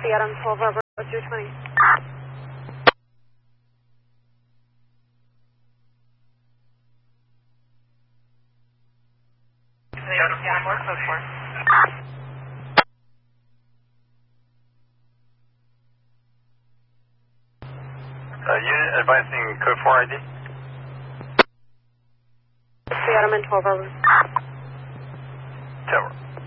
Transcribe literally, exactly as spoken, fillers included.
Adam twelve Bravo two twenty. Uh, unit advancing code four I D. Adam and twelve Bravo. Tower.